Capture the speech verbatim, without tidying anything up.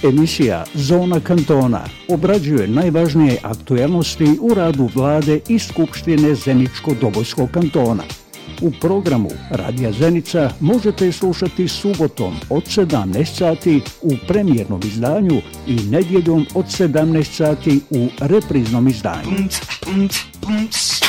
Emisija Zona kantona obrađuje najvažnije aktuelnosti u radu vlade i Skupštine Zeničko-Dobojskog kantona. U programu Radija Zenica možete slušati subotom od sedamnaest sati u premijernom izdanju i nedjeljom od sedamnaest sati u repriznom izdanju.